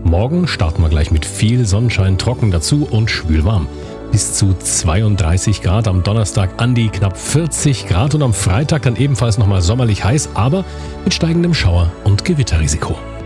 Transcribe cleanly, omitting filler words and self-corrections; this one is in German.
Morgen starten wir gleich mit viel Sonnenschein, trocken dazu und schwülwarm. Bis zu 32 Grad am Donnerstag, an die knapp 40 Grad und am Freitag dann ebenfalls nochmal sommerlich heiß, aber mit steigendem Schauer- und Gewitterrisiko.